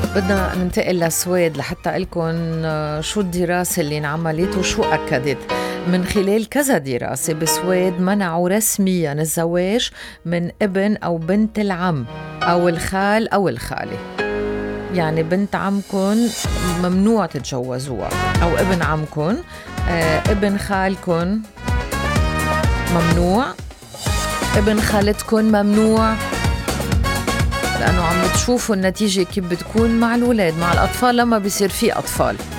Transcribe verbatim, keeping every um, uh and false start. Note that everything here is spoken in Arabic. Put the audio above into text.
بدنا ننتقل للسويد لحتى لكم شو الدراسة اللي انعملت وشو أكدت. من خلال كذا دراسة بالسويد منعوا رسميا الزواج من ابن أو بنت العم أو الخال أو الخالة. يعني بنت عمكن ممنوع تتجوزوها، أو ابن عمكن، آه، ابن خالكن ممنوع، ابن خالتكن ممنوع، لأنه عم بتشوفوا النتيجة كيف بتكون مع الولاد، مع الأطفال لما بيصير في أطفال.